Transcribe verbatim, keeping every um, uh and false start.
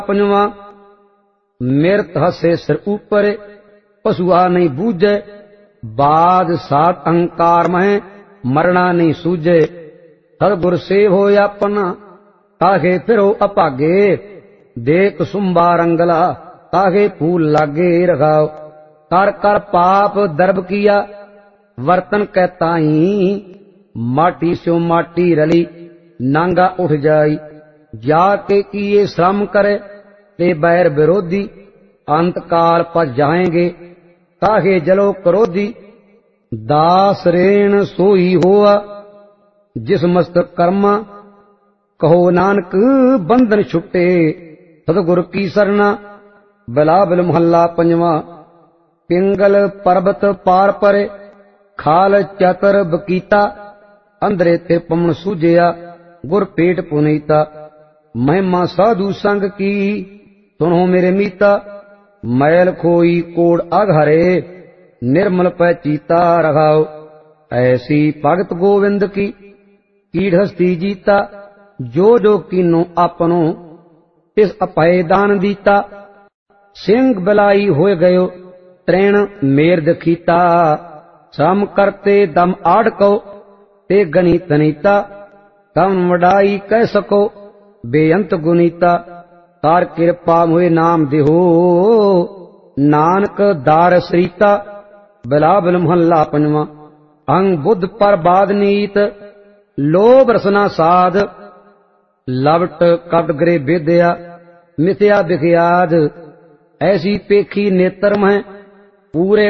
पंजवा मिरत हसे सिर ऊपर पशुआ नहीं बूझे बाद सात अहंकार में मरना नहीं सूझे सतगुर सेव हो अपना ताके फिरो अपागे देख सुम्बा रंगला ताके फूल लागे रखाओ कर कर पाप दर्ब किया वर्तन कहता ही माटी स्यो माटी रली नांगा उठ जाई जाके किए श्रम करे ते बैर विरोधी अंत काल पर जाएंगे ताहे जलो क्रोधी दास रेण सोई होआ जिस मस्त कर्मा कहो नानक बंधन छुटे सतगुर की सरना बिलावल मोहल्ला पंजवा पिंगल पर्वत पार परे खाल चतर बकीता अंदरे ते पमन सूझिया गुर पेट पुनीता महिमा साधु संग की सुनो मेरे मीता मैल खोई कोड़ अघरे निर्मल पै चीता रघाओ ऐसी भगत गोविंद की कीड़ हस्ती जीता जो जो कीनो आपनो इस अपय दान दीता सिंह बलाई हो गयो त्रेण मेर दखीता श्रम करते दम आड़को ते गनी तनीता तम वडाई कह सको बेअंत गुनीता तार कृपा मोहे नाम देहो नानक दार सरीता बिलावल मोहल्ला पंजवा अंग बुद्ध पर बाद नीत लोभ रसना साध लवट कद गरे बेदया मिथ्या बिखयाद ऐसी पेखी नेत्र में पूरे